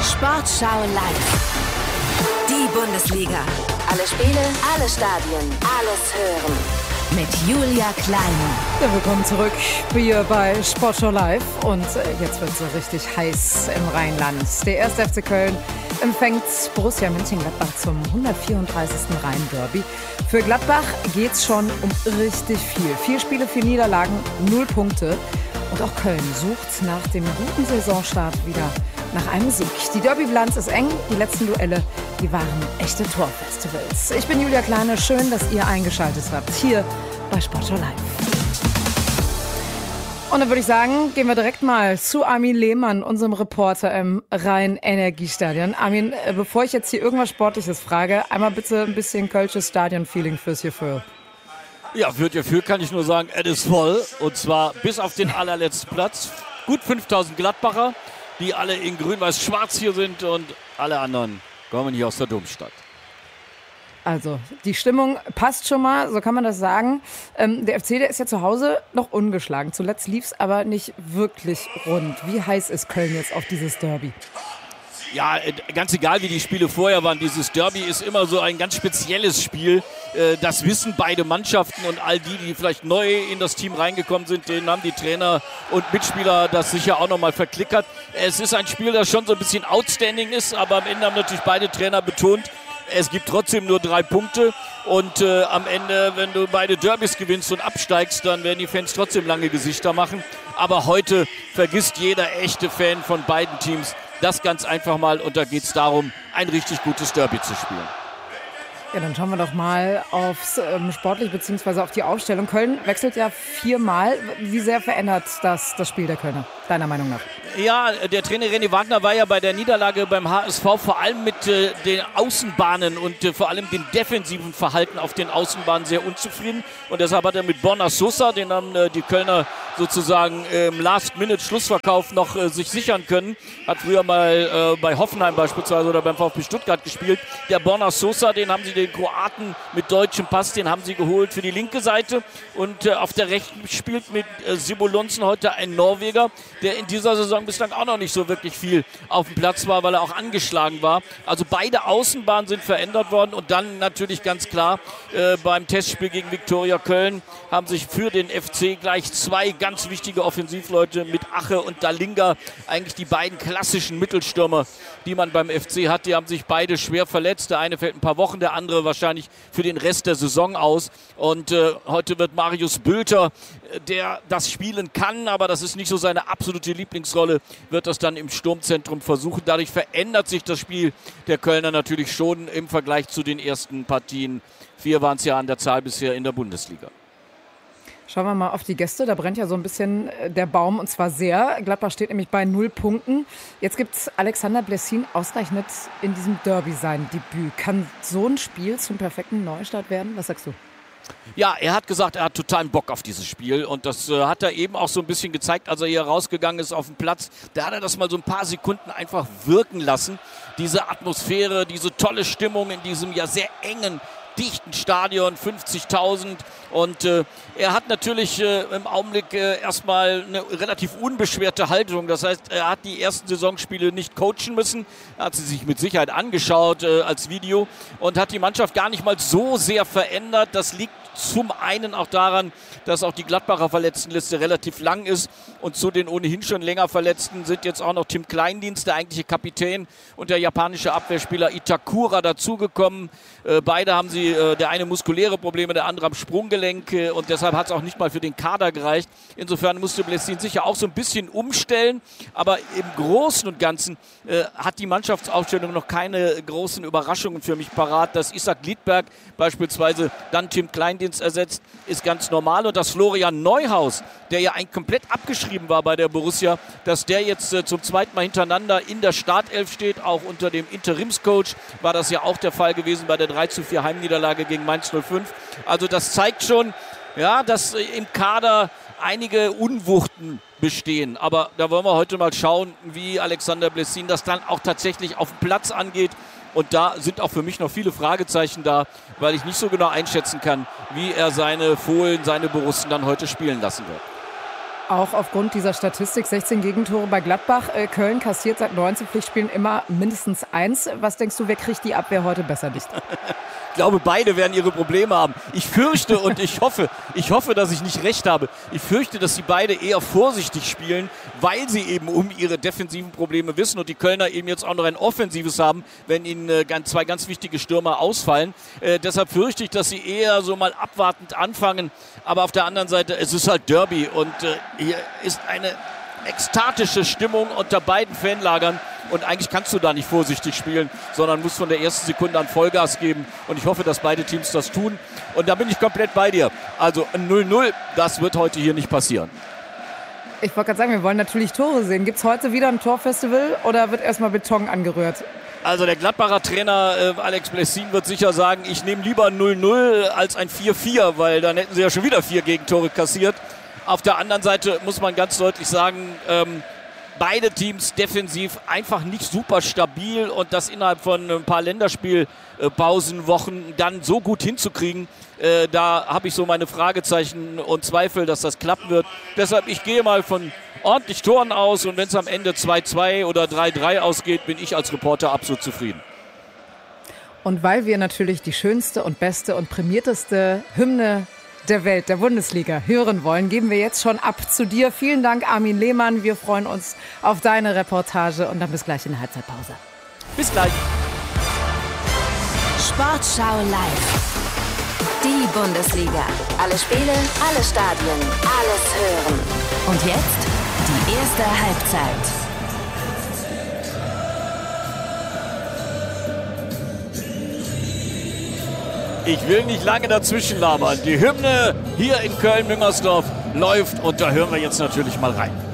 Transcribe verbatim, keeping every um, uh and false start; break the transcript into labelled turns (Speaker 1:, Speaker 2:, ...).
Speaker 1: Sportschau live. Die Bundesliga. Alle Spiele, alle Stadien, alles hören. Mit Julia Kleine.
Speaker 2: Ja, willkommen zurück hier bei Sportschau live. Und jetzt wird es so richtig heiß im Rheinland. Der erste F C Köln empfängt Borussia Mönchengladbach zum hundertvierunddreißigsten Rhein-Derby. Für Gladbach geht es schon um richtig viel. Vier Spiele, vier Niederlagen, null Punkte. Und auch Köln sucht nach dem guten Saisonstart wieder nach einem Sieg. Die Derby-Bilanz ist eng. Die letzten Duelle, die waren echte Torfestivals. Ich bin Julia Kleine. Schön, dass ihr eingeschaltet habt hier bei Sportschau live. Und dann würde ich sagen, gehen wir direkt mal zu Armin Lehmann, unserem Reporter im Rhein-Energiestadion. Armin, bevor ich jetzt hier irgendwas Sportliches frage, einmal bitte ein bisschen kölsches Stadion-Feeling fürs Gefühl.
Speaker 3: Ja, für Gefühl kann ich nur sagen, es ist voll. Und zwar bis auf den allerletzten Platz. Gut fünftausend Gladbacher, die alle in grün-weiß-schwarz hier sind. Und alle anderen kommen hier aus der Domstadt.
Speaker 2: Also, die Stimmung passt schon mal, so kann man das sagen. Ähm, der F C, der ist ja zu Hause noch ungeschlagen. Zuletzt lief es aber nicht wirklich rund. Wie heiß ist Köln jetzt auf dieses Derby?
Speaker 3: Ja, ganz egal, wie die Spiele vorher waren. Dieses Derby ist immer so ein ganz spezielles Spiel. Das wissen beide Mannschaften und all die, die vielleicht neu in das Team reingekommen sind, denen haben die Trainer und Mitspieler das sicher auch nochmal verklickert. Es ist ein Spiel, das schon so ein bisschen outstanding ist, aber am Ende haben natürlich beide Trainer betont, es gibt trotzdem nur drei Punkte und äh, am Ende, wenn du beide Derbys gewinnst und absteigst, dann werden die Fans trotzdem lange Gesichter machen. Aber heute vergisst jeder echte Fan von beiden Teams das ganz einfach mal und da geht es darum, ein richtig gutes Derby zu spielen.
Speaker 2: Ja, dann schauen wir doch mal aufs ähm, Sportliche bzw. auf die Aufstellung. Köln wechselt ja viermal. Wie sehr verändert das das Spiel der Kölner, deiner Meinung nach?
Speaker 3: Ja, der Trainer René Wagner war ja bei der Niederlage beim H S V vor allem mit äh, den Außenbahnen und äh, vor allem dem defensiven Verhalten auf den Außenbahnen sehr unzufrieden. Und deshalb hat er mit Borna Sosa, den haben äh, die Kölner sozusagen im Last-Minute-Schlussverkauf noch äh, sich sichern können. Hat früher mal äh, bei Hoffenheim beispielsweise oder beim VfB Stuttgart gespielt. Der Borna Sosa, den haben sie den Kroaten mit deutschem Pass, den haben sie geholt für die linke Seite. Und äh, auf der rechten spielt mit äh, Sibolonsen heute ein Norweger, der in dieser Saison bislang auch noch nicht so wirklich viel auf dem Platz war, weil er auch angeschlagen war. Also beide Außenbahnen sind verändert worden und dann natürlich ganz klar äh, beim Testspiel gegen Viktoria Köln haben sich für den F C gleich zwei ganz wichtige Offensivleute mit Ache und Dalinga, eigentlich die beiden klassischen Mittelstürmer, die man beim F C hat, die haben sich beide schwer verletzt. Der eine fällt ein paar Wochen, der andere wahrscheinlich für den Rest der Saison aus. Und äh, heute wird Marius Bülter, der das spielen kann, aber das ist nicht so seine absolute Lieblingsrolle, wird das dann im Sturmzentrum versuchen. Dadurch verändert sich das Spiel der Kölner natürlich schon im Vergleich zu den ersten Partien. Vier waren es ja an der Zahl bisher in der Bundesliga.
Speaker 2: Schauen wir mal auf die Gäste. Da brennt ja so ein bisschen der Baum und zwar sehr. Gladbach steht nämlich bei null Punkten. Jetzt gibt es Alexander Blessin ausgerechnet in diesem Derby sein Debüt. Kann so ein Spiel zum perfekten Neustart werden? Was sagst du?
Speaker 3: Ja, er hat gesagt, er hat totalen Bock auf dieses Spiel und das äh, hat er eben auch so ein bisschen gezeigt, als er hier rausgegangen ist auf den Platz. Da hat er das mal so ein paar Sekunden einfach wirken lassen. Diese Atmosphäre, diese tolle Stimmung in diesem ja sehr engen, dichten Stadion, fünfzigtausend und äh, er hat natürlich äh, im Augenblick äh, erstmal eine relativ unbeschwerte Haltung. Das heißt, er hat die ersten Saisonspiele nicht coachen müssen, er hat sie sich mit Sicherheit angeschaut äh, als Video und hat die Mannschaft gar nicht mal so sehr verändert. Das liegt zum einen auch daran, dass auch die Gladbacher Verletztenliste relativ lang ist und zu den ohnehin schon länger Verletzten sind jetzt auch noch Tim Kleindienst, der eigentliche Kapitän, und der japanische Abwehrspieler Itakura dazugekommen. Äh, beide haben sie, äh, der eine muskuläre Probleme, der andere am Sprunggelenk äh, und deshalb hat es auch nicht mal für den Kader gereicht. Insofern musste Blessin sicher auch so ein bisschen umstellen, aber im Großen und Ganzen äh, hat die Mannschaftsaufstellung noch keine großen Überraschungen für mich parat. Dass Isaac Liedberg beispielsweise dann Tim Kleindienst ersetzt, ist ganz normal. Und dass Florian Neuhaus, der ja ein komplett abgeschrieben war bei der Borussia, dass der jetzt äh, zum zweiten Mal hintereinander in der Startelf steht, auch unter dem Interimscoach, war das ja auch der Fall gewesen bei der drei zu vier Heimniederlage gegen Mainz null fünf. Also das zeigt schon, ja, dass äh, im Kader einige Unwuchten bestehen. Aber da wollen wir heute mal schauen, wie Alexander Blessin das dann auch tatsächlich auf dem Platz angeht. Und da sind auch für mich noch viele Fragezeichen da, weil ich nicht so genau einschätzen kann, wie er seine Fohlen, seine Borussen dann heute spielen lassen wird.
Speaker 2: Auch aufgrund dieser Statistik, sechzehn Gegentore bei Gladbach. Köln kassiert seit neunzehn Pflichtspielen immer mindestens eins. Was denkst du, wer kriegt die Abwehr heute besser dicht?
Speaker 3: Ich glaube, beide werden ihre Probleme haben. Ich fürchte und ich hoffe, ich hoffe, dass ich nicht recht habe. Ich fürchte, dass sie beide eher vorsichtig spielen, weil sie eben um ihre defensiven Probleme wissen und die Kölner eben jetzt auch noch ein offensives haben, wenn ihnen äh, zwei ganz wichtige Stürmer ausfallen. Äh, deshalb fürchte ich, dass sie eher so mal abwartend anfangen. Aber auf der anderen Seite, es ist halt Derby und äh, hier ist eine ekstatische Stimmung unter beiden Fanlagern. Und eigentlich kannst du da nicht vorsichtig spielen, sondern musst von der ersten Sekunde an Vollgas geben. Und ich hoffe, dass beide Teams das tun. Und da bin ich komplett bei dir. Also ein null null, das wird heute hier nicht passieren.
Speaker 2: Ich wollte gerade sagen, wir wollen natürlich Tore sehen. Gibt es heute wieder ein Torfestival oder wird erstmal Beton angerührt?
Speaker 3: Also der Gladbacher Trainer äh, Alex Blessin wird sicher sagen, ich nehme lieber ein null null als ein vier vier, weil dann hätten sie ja schon wieder vier Gegentore kassiert. Auf der anderen Seite muss man ganz deutlich sagen, ähm, beide Teams defensiv einfach nicht super stabil und das innerhalb von ein paar Länderspielpausenwochen dann so gut hinzukriegen, äh, da habe ich so meine Fragezeichen und Zweifel, dass das klappen wird. Deshalb, ich gehe mal von ordentlich Toren aus und wenn es am Ende zwei zwei oder drei drei ausgeht, bin ich als Reporter absolut zufrieden.
Speaker 2: Und weil wir natürlich die schönste und beste und prämierteste Hymne der Welt, der Bundesliga hören wollen, geben wir jetzt schon ab zu dir. Vielen Dank, Armin Lehmann. Wir freuen uns auf deine Reportage und dann bis gleich in der Halbzeitpause.
Speaker 3: Bis gleich.
Speaker 1: Sportschau live. Die Bundesliga. Alle Spiele, alle Stadien, alles hören. Und jetzt die erste Halbzeit.
Speaker 3: Ich will nicht lange dazwischen labern. Die Hymne hier in Köln-Müngersdorf läuft und da hören wir jetzt natürlich mal rein.